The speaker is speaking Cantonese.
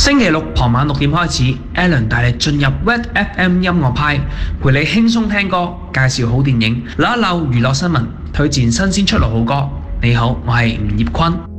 星期六傍晚6點開始 ，Alan 帶你進入 Red FM 音樂派，陪你輕鬆聽歌，介紹好電影，留一留娛樂新聞，推薦新鮮出爐好歌。你好，我係吳業坤。